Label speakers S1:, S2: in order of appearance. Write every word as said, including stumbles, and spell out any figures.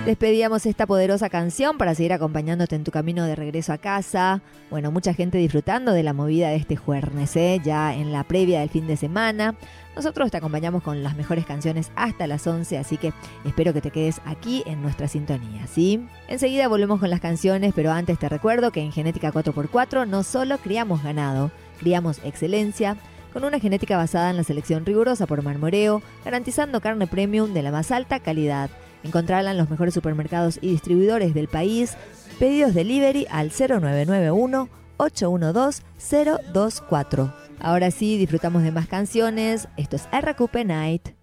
S1: pedíamos esta poderosa canción para seguir acompañándote en tu camino de regreso a casa. Bueno, mucha gente disfrutando de la movida de este jueves, ¿eh? Ya en la previa del fin de semana. Nosotros te acompañamos con las mejores canciones hasta las once, así que espero que te quedes aquí en nuestra sintonía, ¿sí? Enseguida volvemos con las canciones, pero antes te recuerdo que en Genética cuatro por cuatro no solo criamos ganado, criamos excelencia, con una genética basada en la selección rigurosa por Marmoreo, garantizando carne premium de la más alta calidad. Encontrarla en los mejores supermercados y distribuidores del país. Pedidos delivery al cero nueve nueve uno, ocho uno dos, cero dos cuatro. Ahora sí, disfrutamos de más canciones. Esto es R Q P Night.